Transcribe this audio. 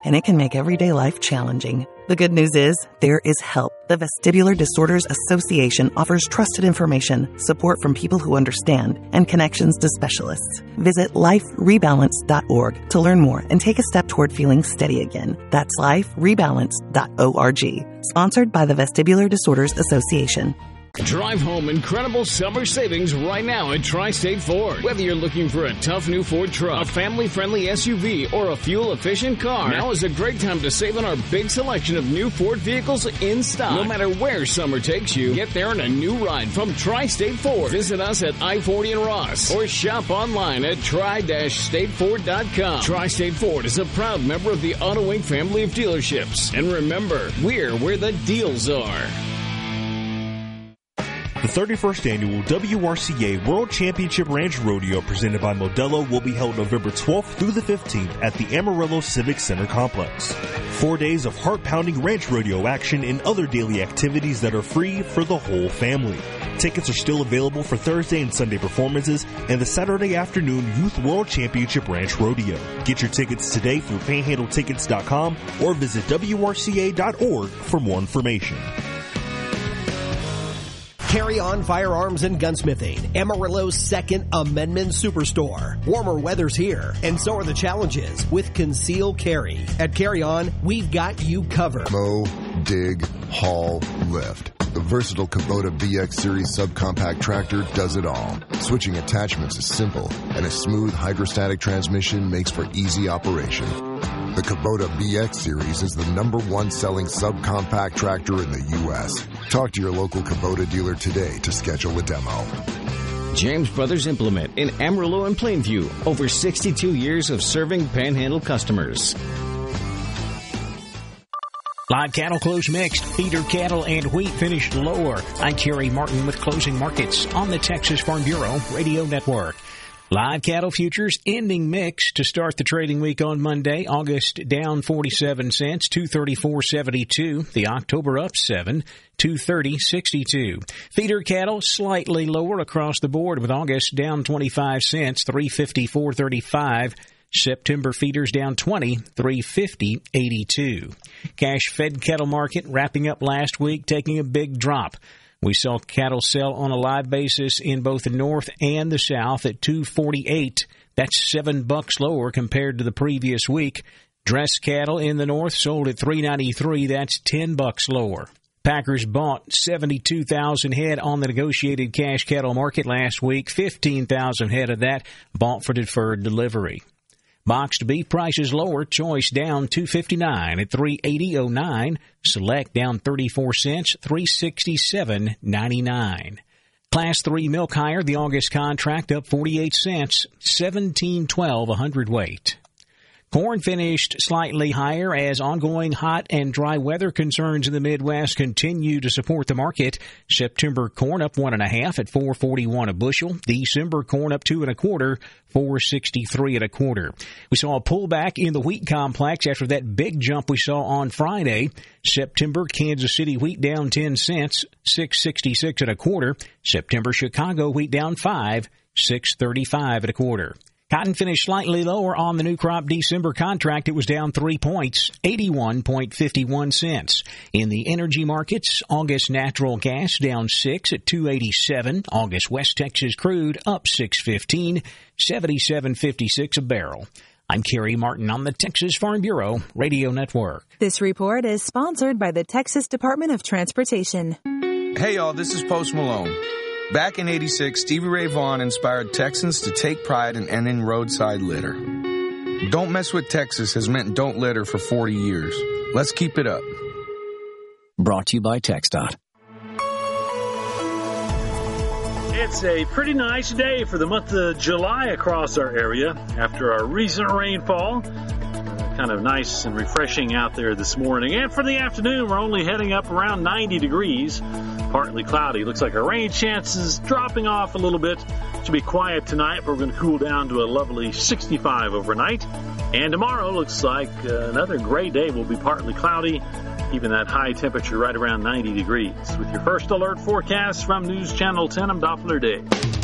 and it can make everyday life challenging. The good news is, there is help. The Vestibular Disorders Association offers trusted information, support from people who understand, and connections to specialists. Visit liferebalance.org to learn more and take a step toward feeling steady again. That's liferebalance.org. Sponsored by the Vestibular Disorders Association. Drive home incredible summer savings right now at Tri-State Ford. Whether you're looking for a tough new Ford truck, a family-friendly SUV, or a fuel-efficient car, now is a great time to save on our big selection of new Ford vehicles in stock. No matter where summer takes you, get there in a new ride from Tri-State Ford. Visit us at I-40 and Ross or shop online at tri-stateford.com. Tri-State Ford is a proud member of the Auto Inc. family of dealerships. And remember, we're where the deals are. The 31st Annual WRCA World Championship Ranch Rodeo presented by Modelo will be held November 12th through the 15th at the Amarillo Civic Center Complex. 4 days of heart-pounding ranch rodeo action and other daily activities that are free for the whole family. Tickets are still available for Thursday and Sunday performances and the Saturday afternoon Youth World Championship Ranch Rodeo. Get your tickets today through panhandletickets.com or visit WRCA.org for more information. Carry On Firearms and Gunsmithing, Amarillo's Second Amendment Superstore. Warmer weather's here, and so are the challenges with Conceal Carry. At Carry On, we've got you covered. Mow, dig, haul, lift. The versatile Kubota BX Series subcompact tractor does it all. Switching attachments is simple, and a smooth hydrostatic transmission makes for easy operation. The Kubota BX Series is the #1 selling subcompact tractor in the U.S. Talk to your local Kubota dealer today to schedule a demo. James Brothers Implement in Amarillo and Plainview. Over 62 years of serving Panhandle customers. Live cattle closed mixed. Feeder cattle and wheat finished lower. I'm Kerry Martin with closing markets on the Texas Farm Bureau Radio Network. Live cattle futures ending mixed to start the trading week on Monday. August down 47 cents, 234.72. The October up 7, 230.62. Feeder cattle slightly lower across the board with August down 25 cents, 354.35. September feeders down 20, 350.82. Cash fed cattle market wrapping up last week, taking a big drop. We saw cattle sell on a live basis in both the north and the south at $248. That's $7 lower compared to the previous week. Dress cattle in the north sold at $393. That's $10 lower. Packers bought 72,000 head on the negotiated cash cattle market last week. 15,000 head of that bought for deferred delivery. Boxed beef prices lower. Choice down $2.59 at $380.09. Select down 34 cents, $367.99. Class 3 milk higher. The August contract up 48 cents, $17.12 a hundredweight. Corn finished slightly higher as ongoing hot and dry weather concerns in the Midwest continue to support the market. September corn up 1.5 at $4.41 a bushel. December corn up 2 1/4, $4.63 1/4. We saw a pullback in the wheat complex after that big jump we saw on Friday. September Kansas City wheat down 10 cents, $6.66 1/4. September Chicago wheat down 5, $6.35 1/4. Cotton finished slightly lower on the new crop December contract. It was down 3 points, 81.51 cents. In the energy markets, August natural gas down 6 at $2.87. August West Texas crude up 6.15, $77.56 a barrel. I'm Kerry Martin on the Texas Farm Bureau Radio Network. This report is sponsored by the Texas Department of Transportation. Hey y'all, this is Post Malone. Back in '86, Stevie Ray Vaughan inspired Texans to take pride in ending roadside litter. Don't mess with Texas has meant don't litter for 40 years. Let's keep it up. Brought to you by TxDOT. It's a pretty nice day for the month of July across our area after our recent rainfall. Kind of nice and refreshing out there this morning. And for the afternoon, we're only heading up around 90 degrees. Partly cloudy. Looks like our rain chances dropping off a little bit. Should be quiet tonight, but we're going to cool down to a lovely 65 overnight. And tomorrow looks like another great day. Will be partly cloudy. Even that high temperature right around 90 degrees. With your first alert forecast from News Channel 10, I'm Doppler Dave.